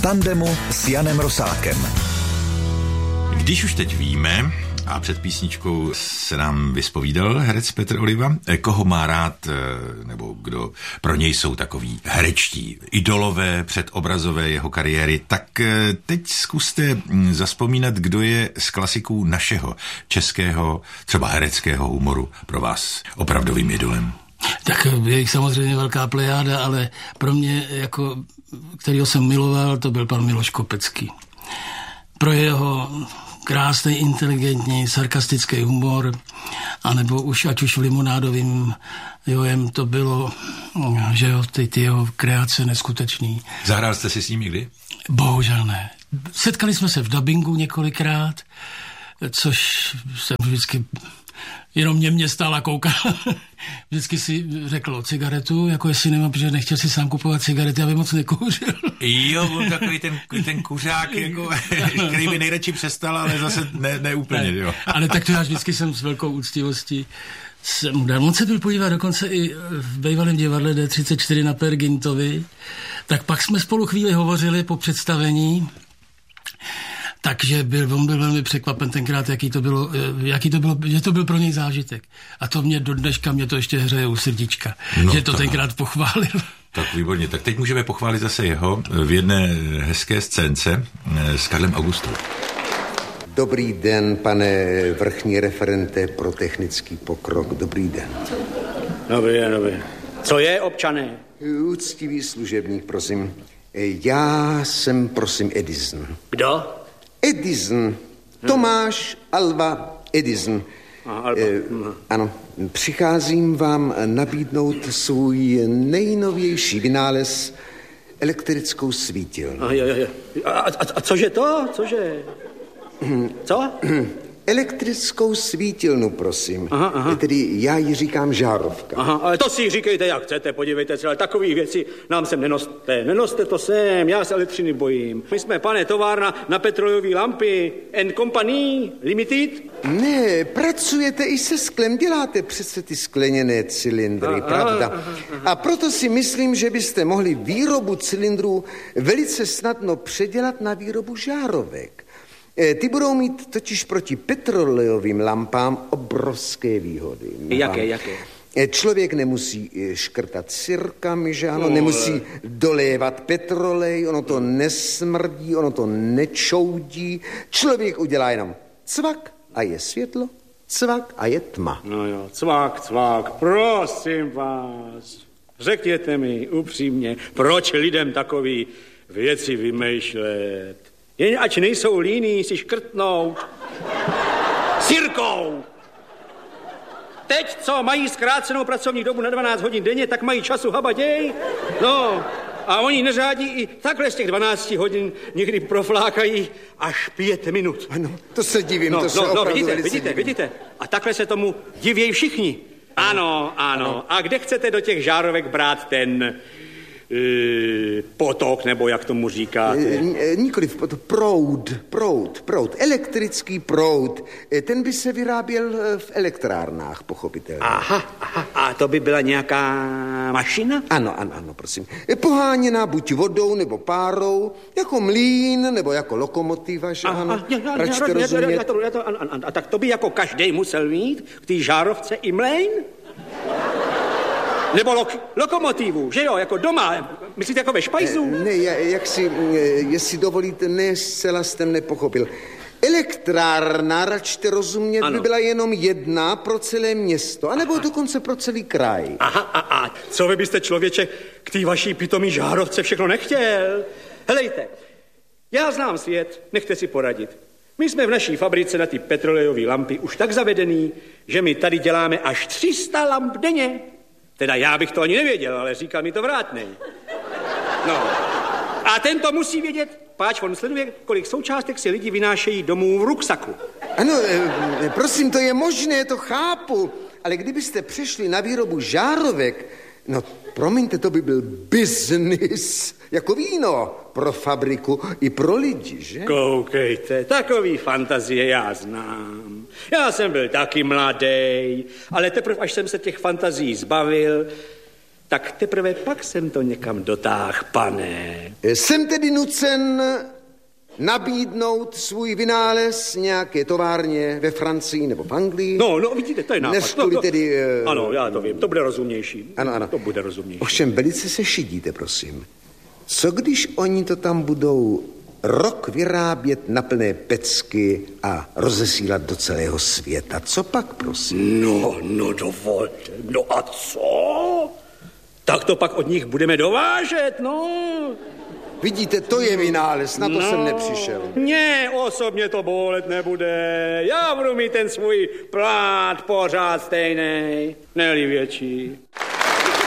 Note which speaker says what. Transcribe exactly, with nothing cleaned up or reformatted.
Speaker 1: tandemu s Janem Rosákem.
Speaker 2: Když už teď víme, a před písničkou se nám vyspovídal herec Petr Oliva, koho má rád, nebo kdo pro něj jsou takový herečtí idolové předobrazové jeho kariéry, tak teď zkuste zazpomínat, kdo je z klasiků našeho českého, třeba hereckého humoru pro vás opravdovým idolem.
Speaker 3: Tak je jich samozřejmě velká plejáda, ale pro mě, jako, kterýho jsem miloval, to byl pan Miloš Kopecký. Pro jeho krásný, inteligentní, sarkastický humor, anebo už, ať už v Limonádovým jojem to bylo, že jo, ty, ty jeho kreace neskutečný.
Speaker 2: Zahrál jste si s ním někdy?
Speaker 3: Bohužel ne. Setkali jsme se v dabingu několikrát, což jsem vždycky jenom mě mě stála kouká. Vždycky si řekl o cigaretu, jako jestli nemám, protože nechtěl si sám kupovat cigarety, aby moc nekouřil.
Speaker 2: Jo, on takový ten, ten kuřák, jako, který by nejradši přestal, ale zase ne, ne úplně, ne, jo.
Speaker 3: Ale tak to já vždycky jsem s velkou úctivostí jsem dal. On se byl podívat dokonce i v bývalém divadle D třicet čtyři na Per Gintovi, tak pak jsme spolu chvíli hovořili po představení. Takže byl, on byl velmi překvapen tenkrát, jaký to bylo, jaký to bylo, že to byl pro něj zážitek. A to mě do dneška, mě to ještě hřeje u srdíčka, no, že to tak tenkrát pochválil.
Speaker 2: Tak výborně, tak teď můžeme pochválit zase jeho v jedné hezké scénce s Karlem Augustou.
Speaker 4: Dobrý den, pane vrchní referente pro technický pokrok, dobrý den.
Speaker 5: Dobrý den, dobrý den. Co je, občané?
Speaker 4: Úctivý služebník, prosím. Já jsem, prosím, Edison.
Speaker 5: Kdo?
Speaker 4: Edison. Tomáš Alva Edison.
Speaker 5: Aha, Alva.
Speaker 4: Eh, ano, přicházím vám nabídnout svůj nejnovější vynález, elektrickou svítilnu.
Speaker 5: A, jo, jo. A, a, a cože to? Cože? Co?
Speaker 4: Elektrickou svítilnu, prosím.
Speaker 5: Aha, aha.
Speaker 4: Tedy já ji říkám žárovka.
Speaker 5: Aha, ale to si říkejte, jak chcete, podívejte se, ale takových věcí nám sem nenoste. Nenoste to sem, já se elektřiny bojím. My jsme, pane, továrna na petrolejové lampy and Company Limited.
Speaker 4: Ne, pracujete i se sklem, děláte přece ty skleněné cylindry,
Speaker 5: a,
Speaker 4: pravda?
Speaker 5: A, a, a,
Speaker 4: a proto si myslím, že byste mohli výrobu cylindrů velice snadno předělat na výrobu žárovek. Ty budou mít totiž proti petrolejovým lampám obrovské výhody.
Speaker 5: Jaké, jaké?
Speaker 4: Člověk nemusí škrtat sirkami, že ano, nemusí dolévat petrolej, ono to nesmrdí, ono to nečoudí. Člověk udělá jenom cvak a je světlo, cvak a je tma.
Speaker 5: No jo, cvak, cvak, prosím vás. Řekněte mi upřímně, proč lidem takový věci vymýšlet? Jen ať nejsou líní si škrtnout sirkou. Teď, co mají zkrácenou pracovní dobu na dvanáct hodin denně, tak mají času habaděj. No, a oni neřádí i takhle z těch dvanácti hodin někdy proflákají až pět minut.
Speaker 4: Ano, to se divím,
Speaker 5: no,
Speaker 4: to se
Speaker 5: no,
Speaker 4: opravdu
Speaker 5: no, vidíte,
Speaker 4: velice
Speaker 5: vidíte,
Speaker 4: divím.
Speaker 5: vidíte. A takhle se tomu divějí všichni. Ano, ano, ano. A kde chcete do těch žárovek brát ten potok, nebo jak tomu říkáte?
Speaker 4: Nikoliv potok, proud, proud, proud, elektrický proud. Ten by se vyráběl v elektrárnách, pochopitelně.
Speaker 5: Aha, aha, a to by byla nějaká mašina?
Speaker 4: Ano, ano, ano, prosím. Poháněná buď vodou nebo párou, jako mlýn nebo jako lokomotiva, že ano? Pračte rozumět.
Speaker 5: A tak to by jako každej musel mít v té žárovce i mlejn? Nebo lok, lokomotivu, že jo, jako doma. Myslíte jako ve špajzu?
Speaker 4: Ne, ne, jak si, jestli dovolíte, ne, zcela jsem nepochopil. Elektrárna, račte rozumět, ano. By byla jenom jedna pro celé město, anebo aha. Dokonce pro celý kraj.
Speaker 5: Aha, a, a co vy byste, člověče, k té vaší pitomý žárovce všechno nechtěl? Helejte, já znám svět, nechte si poradit. My jsme v naší fabrice na ty petrolejové lampy už tak zavedený, že my tady děláme až tři sta lamp denně. Teda já bych to ani nevěděl, ale říkal mi to vrátnej. No. A ten to musí vědět, páč on sleduje, kolik součástek si lidi vynášejí domů v ruksaku.
Speaker 4: Ano, e, prosím, to je možné, to chápu, ale kdybyste přešli na výrobu žárovek, no promiňte, to by byl biznis, jako víno, pro fabriku i pro lidi, že?
Speaker 5: Koukejte, takový fantazie já znám. Já jsem byl taky mladý, ale teprve až jsem se těch fantazií zbavil, tak teprve pak jsem to někam dotáhl, pane.
Speaker 4: Jsem tedy nucen nabídnout svůj vynález nějaké továrně ve Francii nebo v Anglii.
Speaker 5: No, no, vidíte, to je nápad.
Speaker 4: Než kvůli
Speaker 5: no,
Speaker 4: tedy... Uh...
Speaker 5: Ano, já to vím, to bude rozumnější.
Speaker 4: Ano, ano.
Speaker 5: To bude rozumnější.
Speaker 4: Ovšem, velice se šidíte, prosím. Co když oni to tam budou rok vyrábět na plné pecky a rozesílat do celého světa? Co pak, prosím?
Speaker 5: No, no, dovolte. No a co? Tak to pak od nich budeme dovážet, no.
Speaker 4: Vidíte, to je vynález, na to no, jsem nepřišel.
Speaker 5: Mně osobně to bolet nebude. Já budu mít ten svůj plát pořád stejnej, ne-li větší.